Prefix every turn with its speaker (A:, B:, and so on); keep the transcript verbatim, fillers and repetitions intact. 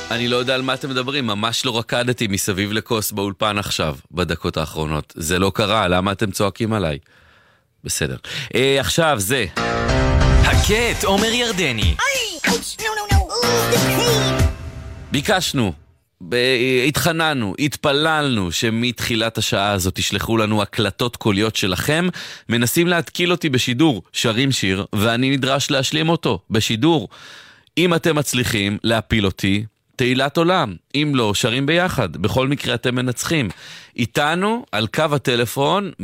A: אני לא יודע על מה אתם מדברים, ממש לא רקדתי מסביב לכוס באולפן עכשיו, בדקות האחרונות. זה לא קרה, למה אתם צועקים עליי? בסדר. אה, עכשיו זה.
B: הקט, עומר ירדני.
A: ביקשנו, התחננו, התפללנו שמתחילת השעה הזאת תשלחו לנו הקלטות קוליות שלכם, מנסים להתקיל אותי בשידור, שרים שיר, ואני נדרש להשלים אותו בשידור. אם אתם מצליחים להפיל אותי, תהילת עולם. אם לא, שרים ביחד. בכל מקרה אתם מנצחים. איתנו על קו הטלפון